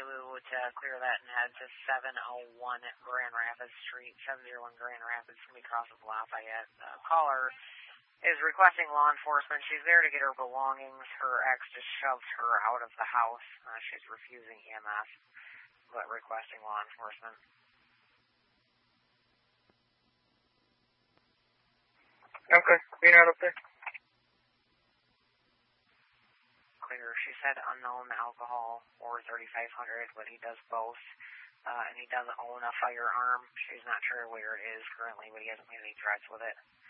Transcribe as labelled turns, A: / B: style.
A: Lou to clear that and head to 701 Grand Rapids Street, 701 Grand Rapids, can be crossing Lafayette. Caller is requesting law enforcement. She's there to get her belongings. Her ex just shoved her out of the house. She's refusing EMS, but requesting law enforcement.
B: Okay, being out up there.
A: Clear. She said unknown alcohol or 3500, but he does both. And he does own a firearm. She's not sure where it is currently, but he hasn't made any threats with it.